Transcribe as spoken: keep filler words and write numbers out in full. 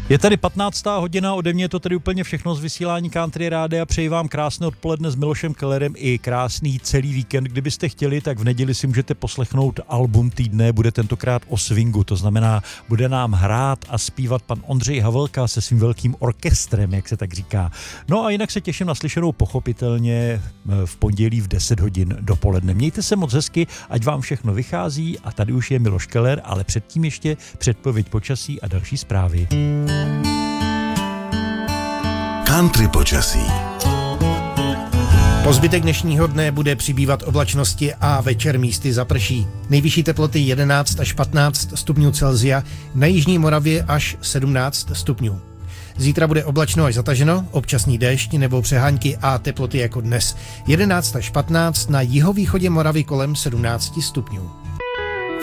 Je tady patnáctá hodina, ode mě je to tedy úplně všechno z vysílání Country Rádia. Přeji vám krásné odpoledne s Milošem Kellerem i krásný celý víkend. Kdybyste chtěli, tak v neděli si můžete poslechnout album týdne, bude tentokrát o swingu, to znamená, bude nám hrát a zpívat pan Ondřej Havelka se svým velkým orchestrem, jak se tak říká. No a jinak se těším na slyšenou pochopitelně v pondělí v deset hodin dopoledne. Mějte se moc hezky, ať vám všechno vychází a tady už je Miloš Keller, ale předtím ještě předpověď počasí a další zprávy. Country počasí. Po zbytek dnešního dne bude přibývat oblačnosti a večer místy zaprší. Nejvyšší teploty jedenáct až patnáct stupňů Celsia, na jižní Moravě až sedmnáct stupňů. Zítra bude oblačno až zataženo, občasný déšť nebo přehánky a teploty jako dnes. jedenáct až patnáct, na jihovýchodě Moravy kolem sedmnáct stupňů.